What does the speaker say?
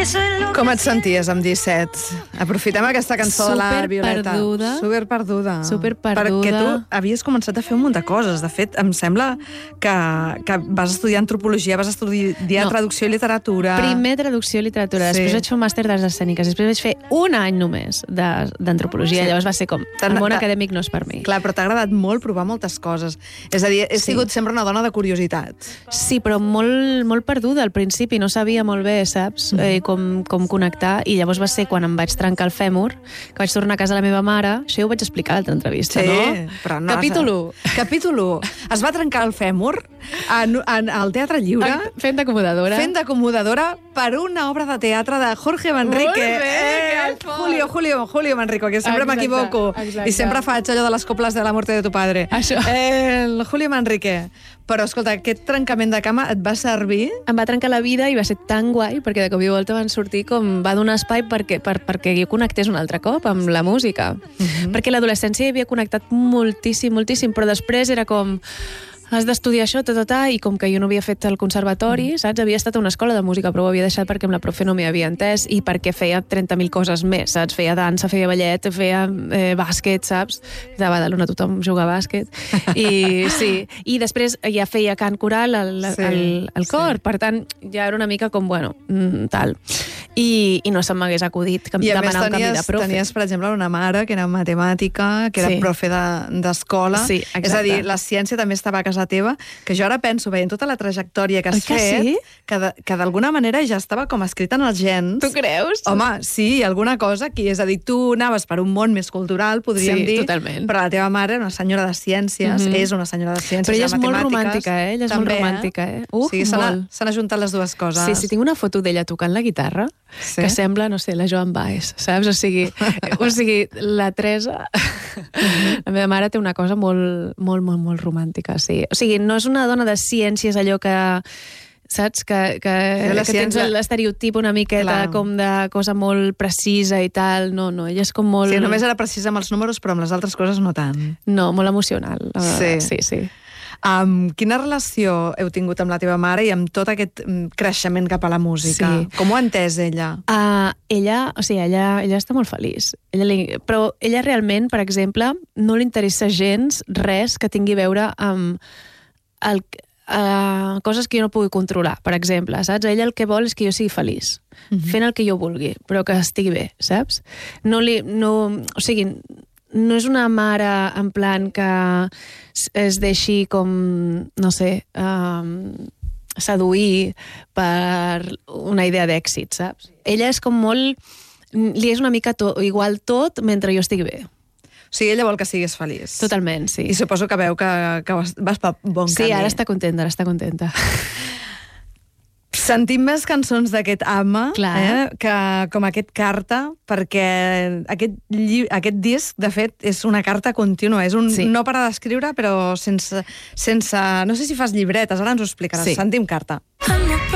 Eso es lo Com et senties amb 17? Aprofitem aquesta cançó de la Violeta. Superperduda. Superperduda. Perquè tu havies començat a fer un munt de coses. De fet, em sembla que vas estudiar antropologia, vas estudiar traducció i literatura. Primer traducció i literatura, després vaig fer un màster d'arts escèniques, després vaig fer un any només d'antropologia, llavors va ser com, el món acadèmic no és per mi. Clar, però t'ha agradat molt provar moltes coses. És a dir, he sigut sempre una dona de curiositat. Sí, però molt perduda al principi, no sabia molt bé, saps, com connectar, i llavors va ser quan em vaig trencar el fèmur, que vaig tornar a casa de la meva mare, això ja ho vaig explicar a l'altra entrevista, no? Però no. Capítol 1. Capítol 1. Es va trencar el fèmur al Teatre Lliure. Fent d'acomodadora. Fent d'acomodadora per una obra de teatre de Jorge Manrique. Julio Manrique, que sempre m'equivoco. I sempre faig allò de les coples de la muerte de tu padre. Això. El Julio Manrique. Però, escolta, aquest trencament de cama et va servir? Em va trencar la vida i va ser tan guai, perquè de cop i volta van sortir com va donar espai perquè jo connectés un altre cop amb la música. Perquè l'adolescència hi havia connectat moltíssim, però després era com... has d'estudiar això, i com que jo no havia fet el conservatori, saps? Havia estat a una escola de música, però ho havia deixat perquè amb la profe no m'hi havia entès i perquè feia 30.000 coses més, saps? Feia dansa, feia ballet, feia bàsquet, saps? De Badalona tothom juga a bàsquet. I sí, i després ja feia cant coral al cor, per tant, ja era una mica com, bueno, tal. I no se m'hagués acudit demanar un canvi de profe. Tenies, per exemple, una mare que era matemàtica, que era profe d'escola. Sí, exacte. És a dir, la ciència també estava a casa teva, que jo ara penso, veient tota la trajectòria que has fet, que d'alguna manera ja estava com escrita en els gens. Tu creus? Home, sí, alguna cosa aquí. És a dir, tu anaves per un món més cultural, podríem dir. Totalment. Però la teva mare era una senyora de ciències, és una senyora de ciències, però de ella és molt matemàtiques. romàntica, ella és molt romàntica, O sigui, s'han ajuntat les dues coses. Sí, tinc una foto d'ella tocant la guitarra, que sembla, no sé, la Joan Baez, saps? O sigui, la Teresa... La meva mare té una cosa molt romàntica, sí. O sigui, no és una dona de ciències, allò que... saps? Que tens l'estereotip una miqueta com de cosa molt precisa i tal. No, ella és com molt... Sí, només era precisa amb els números, però amb les altres coses no tant. No, molt emocional. Sí. Quina relació heu tingut amb la teva mare i amb tot aquest creixement cap a la música? Sí. Com ho ha entès ella? Ella està molt feliç. Però ella realment, per exemple, no li interessa gens res que tingui a veure amb coses que jo no pugui controlar, per exemple, saps? Ella el que vol és que jo sigui feliç, fent el que jo vulgui, però que estigui bé, saps? O sigui, no és una mare en plan que es deixi com, no sé, seduir per una idea d'èxit, saps? Ella és com molt... li és una mica igual tot mentre jo estigui bé. O sigui, ella vol que siguis feliç. Totalment, sí. I suposo que veu que vas per bon camí. Sí, ara està contenta. Sentim més cançons d'aquest Ama, que com aquest Carta, perquè aquest disc, de fet, és una carta contínua. És no parar d'escriure, però sense... No sé si fas llibretes, ara ens ho explicaràs. Sentim Carta.